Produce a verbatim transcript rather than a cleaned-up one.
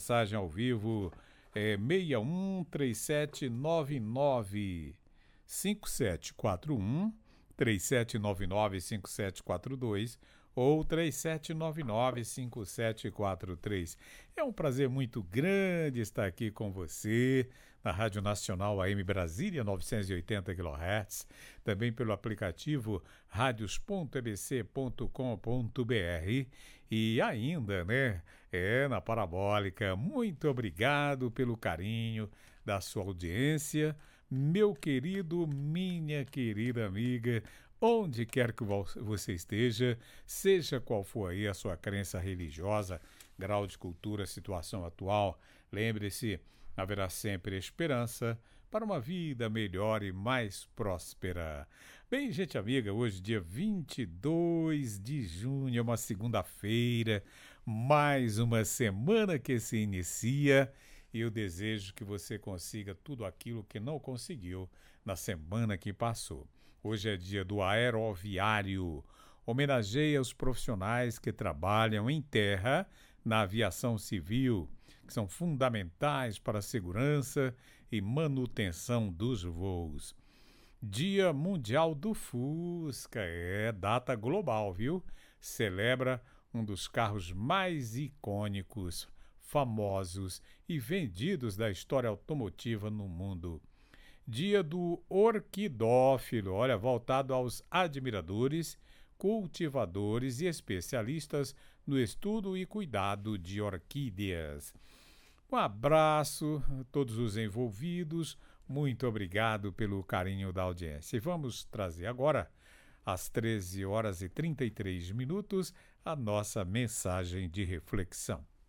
mensagem ao vivo, é seis um três sete nove nove cinco sete quatro um, três sete nove nove cinco sete quatro dois ou três sete nove nove cinco sete quatro três. É um prazer muito grande estar aqui com você na Rádio Nacional A M Brasília, novecentos e oitenta quilohertz, também pelo aplicativo radios ponto e b c ponto com ponto b r e ainda, né, é na Parabólica. Muito obrigado pelo carinho da sua audiência, meu querido, minha querida amiga, onde quer que você esteja, seja qual for aí a sua crença religiosa, grau de cultura, situação atual, lembre-se, haverá sempre esperança para uma vida melhor e mais próspera. Bem, gente amiga, hoje dia vinte e dois de junho, é uma segunda-feira, mais uma semana que se inicia e eu desejo que você consiga tudo aquilo que não conseguiu na semana que passou. Hoje é dia do aeroviário. Homenageia os profissionais que trabalham em terra na aviação civil, que são fundamentais para a segurança e manutenção dos voos. Dia Mundial do Fusca, é data global, viu? Celebra um dos carros mais icônicos, famosos e vendidos da história automotiva no mundo. Dia do orquidófilo, olha, voltado aos admiradores, cultivadores e especialistas no estudo e cuidado de orquídeas. Um abraço a todos os envolvidos, muito obrigado pelo carinho da audiência. E vamos trazer agora, às treze horas e trinta e três minutos, a nossa mensagem de reflexão.